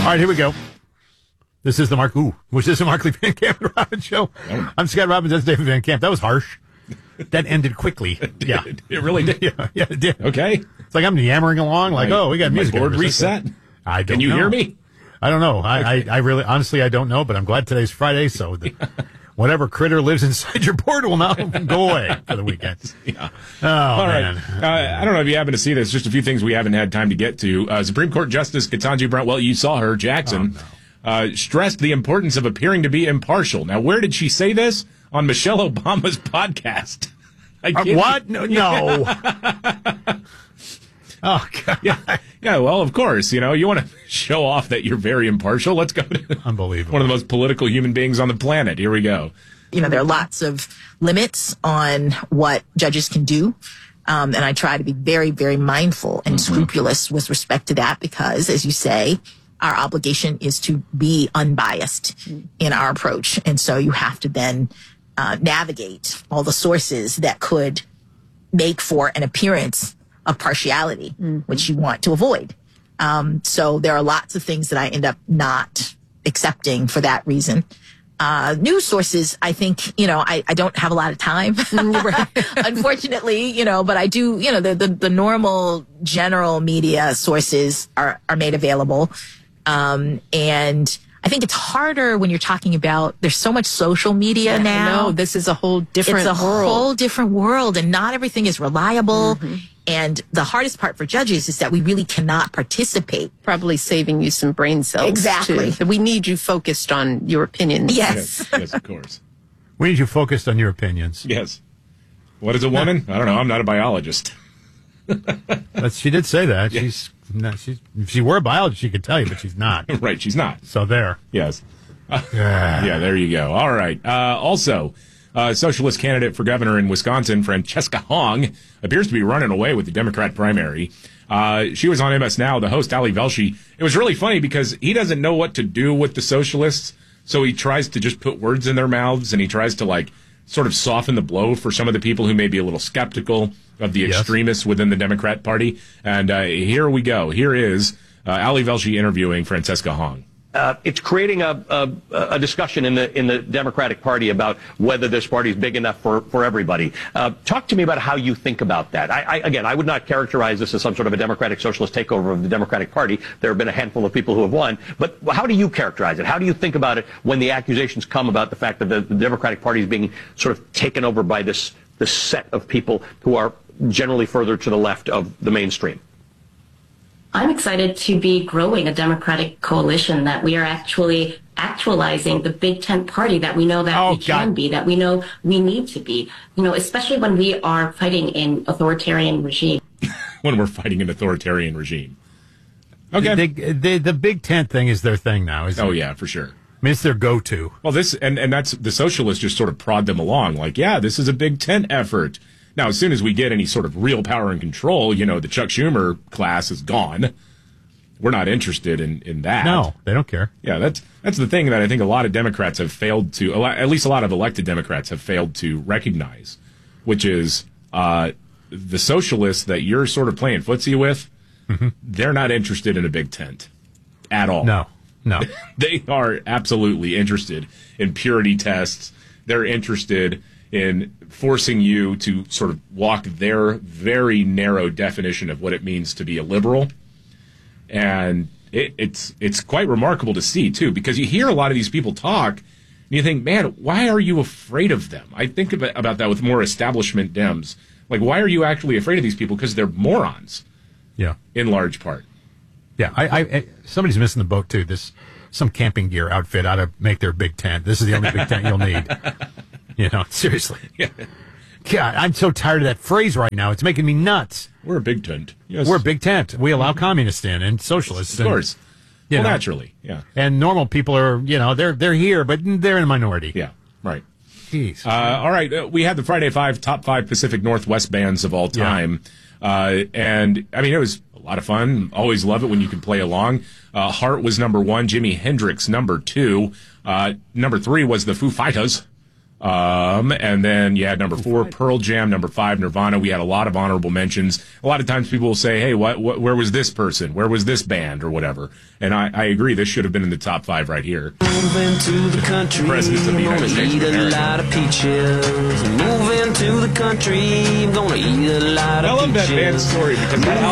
All right, here we go. This is the Mark Lee Van Camp and Robbins show. I'm Scott Robbins. That's David Van Camp. That was harsh. That ended quickly. Yeah, it really did. Yeah, it did. Okay, it's like I'm yammering along. Like, we got music. My board reset. I don't. Can you know. hear me? I don't know. I really, honestly, I don't know. But I'm glad today's Friday, so whatever critter lives inside your board will now go away for the weekend. Yeah. Oh, all man. Right. I don't know if you happen to see this. Just a few things we haven't had time to get to. Supreme Court Justice Ketanji Brown. Well, you saw her, Jackson. Stressed the importance of appearing to be impartial. Now, where did she say this? On Michelle Obama's podcast. What? No. Oh, God. Yeah, well, of course. You want to show off that you're very impartial. Let's go to Unbelievable. One of the most political human beings on the planet. Here we go. There are lots of limits on what judges can do. And I try to be very, very mindful and scrupulous with respect to that because, as you say, our obligation is to be unbiased in our approach. And so you have to then navigate all the sources that could make for an appearance of partiality, which you want to avoid. So there are lots of things that I end up not accepting for that reason. News sources, I think, I don't have a lot of time, unfortunately, but I do, the normal general media sources are made available. And I think it's harder when you're talking about, there's so much social media now. No, this is a whole different world. It's a whole different world, and not everything is reliable. And the hardest part for judges is that we really cannot participate. Probably saving you some brain cells. Exactly. Too. We need you focused on your opinions. Yes. Yes, of course. We need you focused on your opinions. Yes. What is a woman? I don't know. I'm not a biologist. She did say that. Yeah. If she were a biologist, she could tell you, but she's not. Right, she's not. So there. Yes. Yeah, there you go. All right. Also, socialist candidate for governor in Wisconsin, Francesca Hong, appears to be running away with the Democrat primary. She was on MS Now, the host, Ali Velshi. It was really funny because he doesn't know what to do with the socialists, so he tries to just put words in their mouths, and he tries to, sort of soften the blow for some of the people who may be a little skeptical of the extremists within the Democrat Party. And here we go. Here is Ali Velshi interviewing Francesca Hong. It's creating a discussion in the Democratic Party about whether this party is big enough for everybody. Talk to me about how you think about that. I would not characterize this as some sort of a democratic socialist takeover of the Democratic Party. There have been a handful of people who have won. But how do you characterize it? How do you think about it when the accusations come about the fact that the Democratic Party is being sort of taken over by this set of people who are generally further to the left of the mainstream? I'm excited to be growing a Democratic coalition, that we are actually actualizing the Big Tent party that we know that we can be, that we know we need to be, especially when we are fighting an authoritarian regime. When we're fighting an authoritarian regime. Okay. The Big Tent thing is their thing now, isn't it? Oh, yeah, for sure. I mean, it's their go-to. Well, and that's the socialists just sort of prod them along, this is a Big Tent effort. Now, as soon as we get any sort of real power and control, the Chuck Schumer class is gone. We're not interested in that. No, they don't care. Yeah, that's the thing that I think a lot of Democrats have failed to, at least a lot of elected Democrats have failed to recognize, which is the socialists that you're sort of playing footsie with, they're not interested in a Big Tent at all. No. They are absolutely interested in purity tests. They're interested in forcing you to sort of walk their very narrow definition of what it means to be a liberal. And it's quite remarkable to see, too, because you hear a lot of these people talk, and you think, man, why are you afraid of them? I think about that with more establishment Dems. Why are you actually afraid of these people? Because they're morons. Yeah. In large part. Yeah. I somebody's missing the boat, too. Some camping gear outfit ought to make their Big Tent. This is the only Big Tent you'll need. Seriously. Yeah. God, I'm so tired of that phrase right now. It's making me nuts. We're a Big Tent. Yes. We're a Big Tent. We allow communists in and socialists. Of course. Naturally. Yeah. And normal people are, they're here, but they're in a minority. Yeah. Right. Jeez. All right. We had the Friday 5 top 5 Pacific Northwest bands of all time. Yeah. And I mean, it was a lot of fun. Always love it when you can play along. Heart was number 1. Jimi Hendrix, number 2. Number 3 was the Foo Fighters. And then you had number 4, Pearl Jam, number 5, Nirvana. We had a lot of honorable mentions. A lot of times people will say, hey, where was this person? Where was this band or whatever? And I agree. This should have been in the top 5 right here. Moving to the country. Presidents of the United States of America. Eat a lot of peaches. Moving to the country. I'm gonna eat a lot of peaches. I love that band story because that